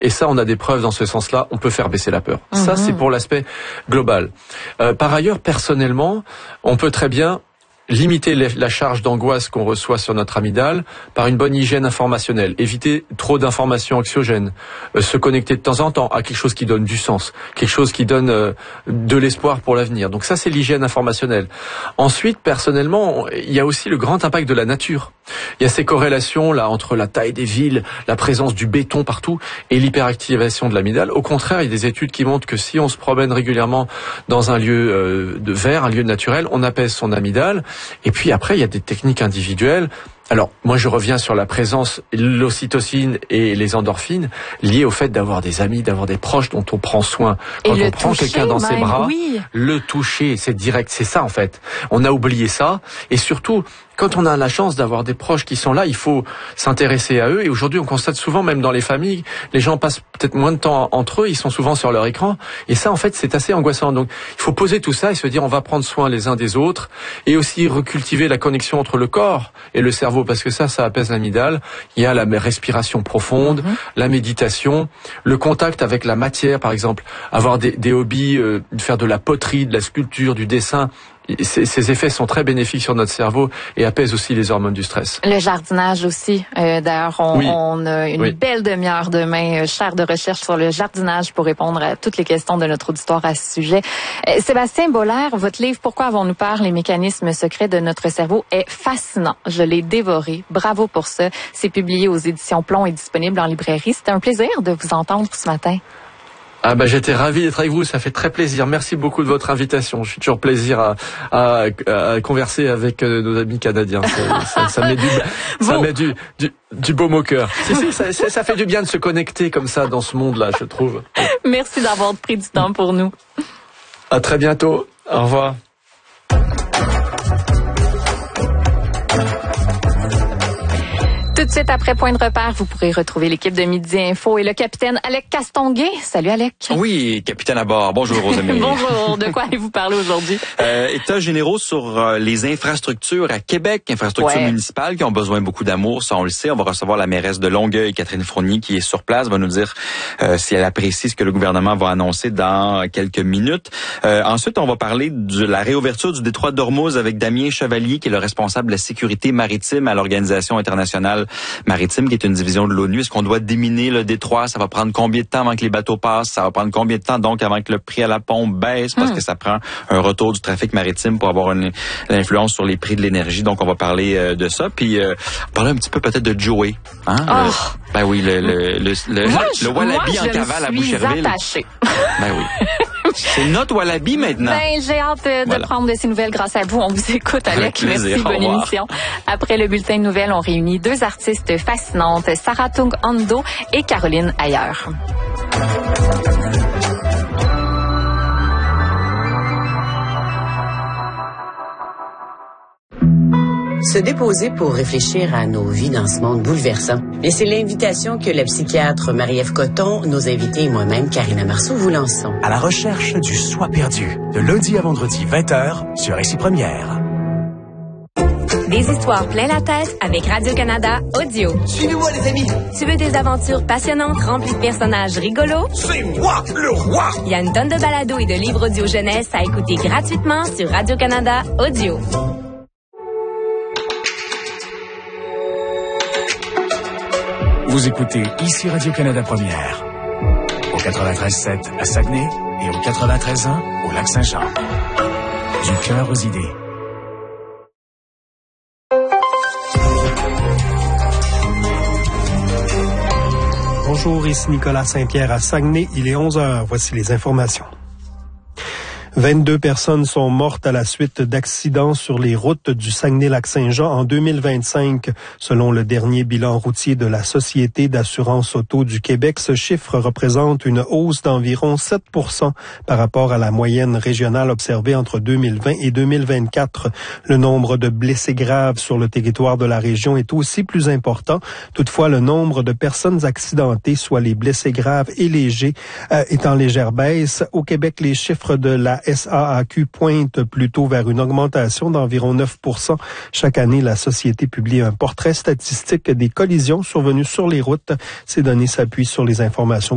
Et ça, on a des preuves dans ce sens-là, on peut faire baisser la peur. Ça, c'est pour l'aspect global. Par ailleurs, personnellement, on peut très bien limiter la charge d'angoisse qu'on reçoit sur notre amygdale par une bonne hygiène informationnelle. Éviter trop d'informations anxiogènes. Se connecter de temps en temps à quelque chose qui donne du sens. Quelque chose qui donne de l'espoir pour l'avenir. Donc ça, c'est l'hygiène informationnelle. Ensuite, personnellement, il y a aussi le grand impact de la nature. Il y a ces corrélations là entre la taille des villes, la présence du béton partout et l'hyperactivation de l'amygdale. Au contraire, il y a des études qui montrent que si on se promène régulièrement dans un lieu de vert, un lieu naturel, on apaise son amygdale. Et puis après, il y a des techniques individuelles. Alors, moi, je reviens sur la présence, l'ocytocine et les endorphines liées au fait d'avoir des amis, d'avoir des proches dont on prend soin. Quand on prend quelqu'un dans ses bras, le toucher, c'est direct, c'est ça en fait. On a oublié ça. Et surtout, quand on a la chance d'avoir des proches qui sont là, il faut s'intéresser à eux. Et aujourd'hui, on constate souvent, même dans les familles, les gens passent peut-être moins de temps entre eux, ils sont souvent sur leur écran. Et ça, en fait, c'est assez angoissant. Donc, il faut poser tout ça et se dire, on va prendre soin les uns des autres. Et aussi recultiver la connexion entre le corps et le cerveau, parce que ça apaise l'amygdale. Il y a la respiration profonde, la méditation, le contact avec la matière, par exemple. Avoir des hobbies, faire de la poterie, de la sculpture, du dessin. Ces effets sont très bénéfiques sur notre cerveau et apaisent aussi les hormones du stress. Le jardinage aussi. D'ailleurs, on a une belle demi-heure demain, chaire de recherche sur le jardinage pour répondre à toutes les questions de notre auditoire à ce sujet. Sébastien Boller, votre livre « Pourquoi avons-nous peur? Les mécanismes secrets de notre cerveau » est fascinant. Je l'ai dévoré. Bravo pour ça. C'est publié aux éditions Plomb et disponible en librairie. C'était un plaisir de vous entendre ce matin. Ah bah j'étais ravi d'être avec vous, ça fait très plaisir. Merci beaucoup de votre invitation. Je suis toujours plaisir à converser avec nos amis canadiens. Ça met du baume au cœur. Ça fait du bien de se connecter comme ça dans ce monde-là, je trouve. Merci d'avoir pris du temps pour nous. À très bientôt. Au revoir. Tout de suite après Point de repère, vous pourrez retrouver l'équipe de Midi Info et le capitaine Alec Castonguay. Salut Alec. Oui, capitaine à bord. Bonjour Rosemary. Bonjour. De quoi allez-vous parler aujourd'hui? États généraux sur les infrastructures à Québec, infrastructures municipales qui ont besoin beaucoup d'amour, ça on le sait. On va recevoir la mairesse de Longueuil, Catherine Fournier, qui est sur place, va nous dire si elle apprécie ce que le gouvernement va annoncer dans quelques minutes. Ensuite, on va parler de la réouverture du détroit d'Ormuz avec Damien Chevalier, qui est le responsable de la sécurité maritime à l'Organisation internationale maritime, qui est une division de l'ONU. Est-ce qu'on doit déminer le détroit? Ça va prendre combien de temps avant que les bateaux passent? Ça va prendre combien de temps donc avant que le prix à la pompe baisse? Parce que ça prend un retour du trafic maritime pour avoir une influence sur les prix de l'énergie. Donc, on va parler de ça. Puis, parler un petit peu peut-être de Joey. Hein? Ben oui, le wallaby en cavale à Boucherville. Ben oui. C'est notre wallaby maintenant. Ben, j'ai hâte de prendre de ces nouvelles grâce à vous. On vous écoute, Alec. Merci, bonne émission. Après le bulletin de nouvelles, on réunit deux artistes fascinantes, Sarah Tung Ando et Caroline Ayer. Se déposer pour réfléchir à nos vies dans ce monde bouleversant. Mais c'est l'invitation que la psychiatre Marie-Ève Coton, nos invités et moi-même, Karina Marceau, vous lançons. À la recherche du soi perdu, de lundi à vendredi 20h sur Ici Première. Des histoires plein la tête avec Radio-Canada Audio. Suivez-moi les amis. Tu veux des aventures passionnantes remplies de personnages rigolos? C'est moi le roi. Il y a une tonne de balados et de livres audio jeunesse à écouter gratuitement sur Radio-Canada Audio. Vous écoutez Ici Radio-Canada Première, au 93.7 à Saguenay et au 93.1 au Lac-Saint-Jean. Du cœur aux idées. Bonjour, ici Nicolas Saint-Pierre à Saguenay. Il est 11h. Voici les informations. 22 personnes sont mortes à la suite d'accidents sur les routes du Saguenay-Lac-Saint-Jean en 2025. Selon le dernier bilan routier de la Société d'assurance auto du Québec, ce chiffre représente une hausse d'environ 7% par rapport à la moyenne régionale observée entre 2020 et 2024. Le nombre de blessés graves sur le territoire de la région est aussi plus important. Toutefois, le nombre de personnes accidentées, soit les blessés graves et légers, est en légère baisse. Au Québec, les chiffres de la SAAQ pointe plutôt vers une augmentation d'environ 9%. Chaque année, la Société publie un portrait statistique des collisions survenues sur les routes. Ces données s'appuient sur les informations